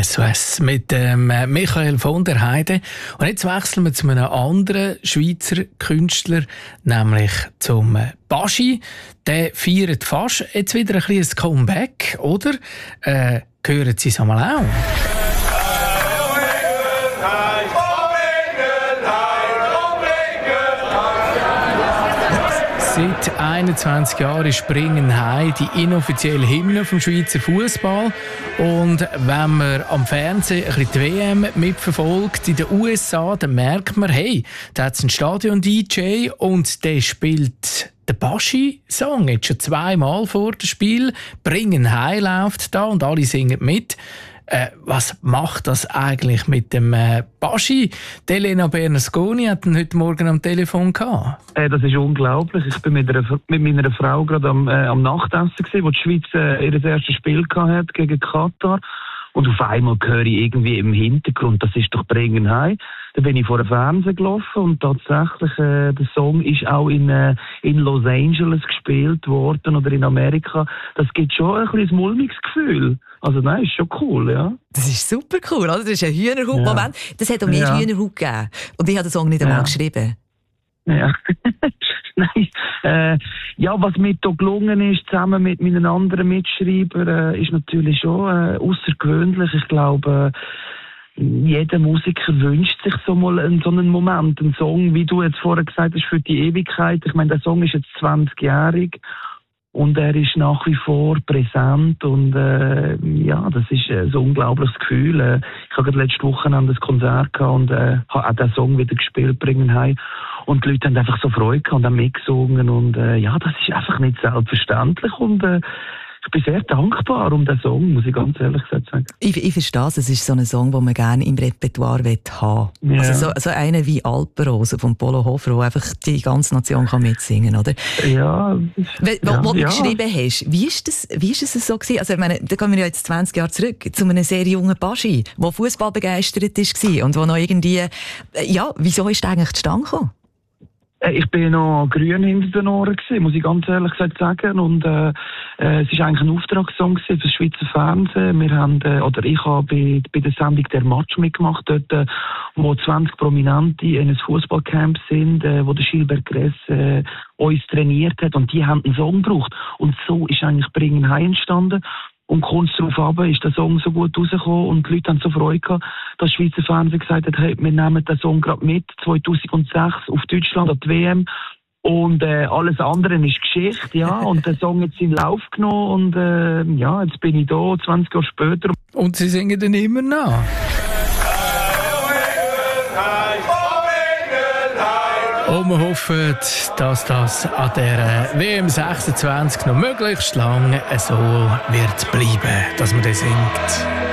SOS mit Michael von der Heide. Und jetzt wechseln wir zu einem anderen Schweizer Künstler, nämlich zum Baschi. Der feiert fast jetzt wieder ein bisschen ein Comeback, oder? Hören Sie es einmal auch? Seit 21 Jahren ist «Bringen Heim» die inoffizielle Hymne vom Schweizer Fußball. Und wenn man am Fernsehen ein bisschen die WM mitverfolgt in den USA, dann merkt man, hey, da hat es einen Stadion-DJ und der spielt den Baschi-Song jetzt schon zweimal vor dem Spiel. «Bringen Heim» läuft da und alle singen mit. Was macht das eigentlich mit dem Baschi? Elena Bernasconi hat ihn heute Morgen am Telefon gehabt. Das ist unglaublich. Ich bin mit meiner Frau gerade am Nachtessen gewesen, wo die Schweiz ihr erstes Spiel hatte gegen Katar. Und auf einmal höre ich irgendwie im Hintergrund, das ist doch «Bringen Heim». Da bin ich vor dem Fernsehen gelaufen und tatsächlich, der Song ist auch in Los Angeles gespielt worden oder in Amerika. Das gibt schon ein bisschen ein mulmiges Gefühl. Also nein, ist schon cool, ja. Das ist super cool, oder? Das ist ein Hühnerhaut-Moment. Ja. Das hat auch mir Hühnerhaut gegeben. Und ich habe den Song nicht einmal geschrieben. Ja. Nein. Was mir hier gelungen ist, zusammen mit meinen anderen Mitschreibern, ist natürlich schon außergewöhnlich. Ich glaube, jeder Musiker wünscht sich so einen Moment, einen Song, wie du jetzt vorher gesagt hast, für die Ewigkeit. Ich meine, der Song ist jetzt 20-jährig. Und er ist nach wie vor präsent und das ist ein unglaubliches Gefühl. Ich habe gerade letzte Woche ein Konzert gehabt und habe auch den Song wieder gespielt, «Bringen Heim». Und die Leute haben einfach so Freude gehabt und haben mitgesungen und das ist einfach nicht selbstverständlich und ich bin sehr dankbar um den Song, muss ich ganz ehrlich sagen. Ich verstehe es. Es ist so ein Song, den man gerne im Repertoire haben will. Ja. Also so einer wie «Alpenrose» von Polo Hofer, wo einfach die ganze Nation kann mitsingen kann, oder? Ja. Wo du geschrieben hast, wie ist es so gewesen? Also, ich meine, da kommen wir ja jetzt 20 Jahre zurück zu einem sehr jungen Baschi, der Fußball begeistert war und wo noch irgendwie, wieso ist der eigentlich zustande gekommen? Ich bin noch grün hinter den Ohren gewesen, muss ich ganz ehrlich gesagt sagen. Und es ist eigentlich ein Auftragssong für das Schweizer Fernsehen. Ich habe bei der Sendung «Der Match» mitgemacht, dort, wo 20 Prominente in einem Fußballcamp sind, wo der Gilbert Gress uns trainiert hat. Und die haben einen Song gebraucht. Und so ist eigentlich «Bringen Heim» entstanden. Und kurz darauf aber ist der Song so gut rausgekommen und die Leute haben so Freude gehabt, dass das Schweizer Fernsehen gesagt hat, hey, wir nehmen den Song gerade mit, 2006 auf Deutschland an die WM. Und alles andere ist Geschichte, ja. Und der Song hat seinen Lauf genommen und jetzt bin ich da, 20 Jahre später. Und sie singen dann immer nach. Und wir hoffen, dass das an der WM 26 noch möglichst lange so wird bleiben, dass man das singt.